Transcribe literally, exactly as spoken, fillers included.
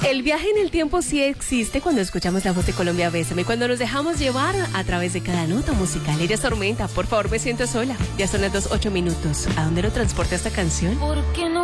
El viaje en el tiempo sí existe cuando escuchamos La Voz de Colombia Bésame, cuando nos dejamos llevar a través de cada nota musical. Ella es Tormenta, por favor me siento sola. Ya son las dos, ocho minutos. ¿A dónde lo transporta esta canción? ¿Por qué no